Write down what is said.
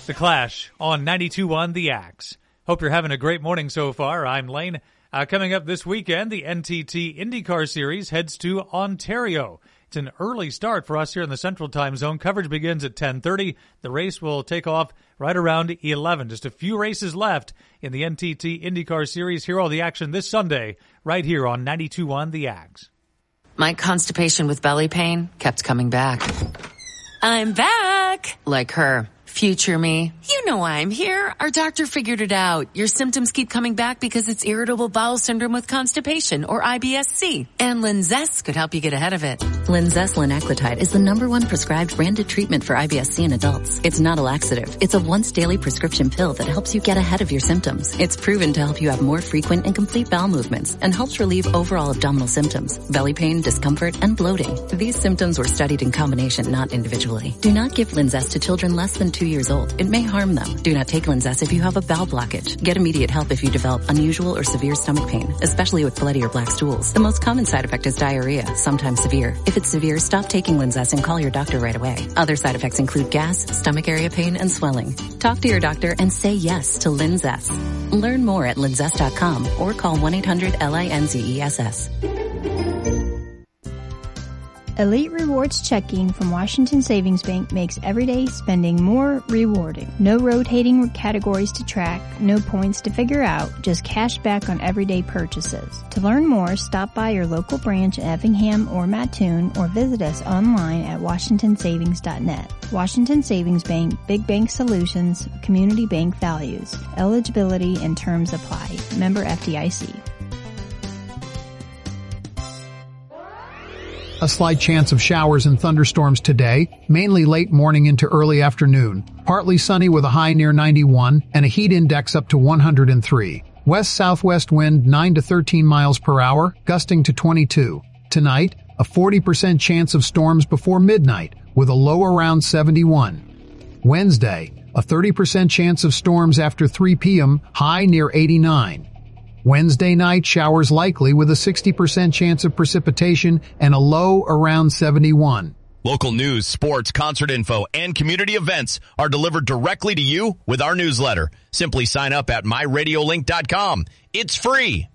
The Clash on 92.1 The Axe. Hope you're having a great morning so far. I'm Lane. Coming up this weekend, the NTT IndyCar Series heads to Ontario. It's an early start for us here in the Central Time Zone. Coverage begins at 10:30. The race will take off right around 11. Just a few races left in the NTT IndyCar Series. Hear all the action this Sunday right here on 92.1 The Axe. My constipation with belly pain kept coming back. I'm back! Like her. Future me. You know why I'm here. Our doctor figured it out. Your symptoms keep coming back because it's irritable bowel syndrome with constipation, or IBS-C. And Linzess could help you get ahead of it. Linzess linaclotide is the #1 prescribed branded treatment for IBS-C in adults. It's not a laxative. It's a once-daily prescription pill that helps you get ahead of your symptoms. It's proven to help you have more frequent and complete bowel movements and helps relieve overall abdominal symptoms, belly pain, discomfort, and bloating. These symptoms were studied in combination, not individually. Do not give Linzess to children less than 2 years old. It may harm them. Do not take Linzess if you have a bowel blockage. Get immediate help if you develop unusual or severe stomach pain, especially with bloody or black stools. The most common side effect is diarrhea, sometimes severe. If it's severe, stop taking Linzess and call your doctor right away. Other side effects include gas, stomach area pain, and swelling. Talk to your doctor and say yes to Linzess. Learn more at linzess.com or call 1-800-LINZESS. Elite Rewards Checking from Washington Savings Bank makes everyday spending more rewarding. No rotating categories to track, no points to figure out, just cash back on everyday purchases. To learn more, stop by your local branch in Effingham or Mattoon or visit us online at washingtonsavings.net. Washington Savings Bank, Big Bank Solutions, Community Bank Values. Eligibility and terms apply. Member FDIC. A slight chance of showers and thunderstorms today, mainly late morning into early afternoon. Partly sunny with a high near 91 and a heat index up to 103. West-southwest wind 9 to 13 miles per hour, gusting to 22. Tonight, a 40% chance of storms before midnight with a low around 71. Wednesday, a 30% chance of storms after 3 p.m., high near 89. Wednesday night, showers likely with a 60% chance of precipitation and a low around 71. Local news, sports, concert info, and community events are delivered directly to you with our newsletter. Simply sign up at myradiolink.com. It's free.